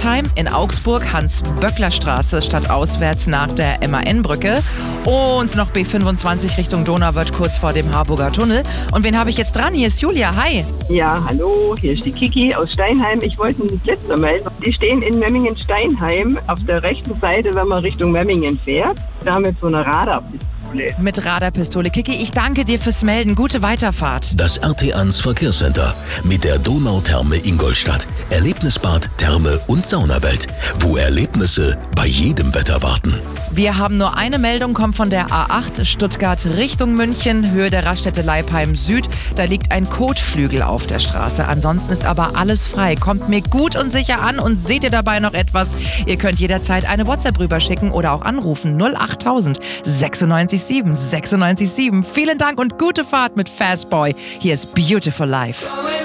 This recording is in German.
Rüdesheim, in Augsburg Hans-Böckler-Straße stadtauswärts nach der MAN-Brücke und noch B25 Richtung Donau wird kurz vor dem Harburger Tunnel. Und wen habe ich jetzt dran? Hier ist Julia, hi. Ja, hallo, hier ist die Kiki aus Steinheim. Ich wollte einen Blitzer melden. Die stehen in Memmingen-Steinheim auf der rechten Seite, wenn man Richtung Memmingen fährt. Da mit so einer Radarpistole. Mit Radarpistole. Kiki, ich danke dir fürs Melden. Gute Weiterfahrt. Das RT1 Verkehrscenter mit der Donautherme Ingolstadt. Erlebnisbad, Therme und Saunawelt, wo Erlebnisse bei jedem Wetter warten. Wir haben nur eine Meldung, kommt von der A8 Stuttgart Richtung München, Höhe der Raststätte Leipheim Süd. Da liegt ein Kotflügel auf der Straße. Ansonsten ist aber alles frei. Kommt mir gut und sicher an und seht ihr dabei noch etwas? Ihr könnt jederzeit eine WhatsApp rüberschicken oder auch anrufen 08000 96 7 96 7. Vielen Dank und gute Fahrt mit Fastboy. Hier ist Beautiful Life.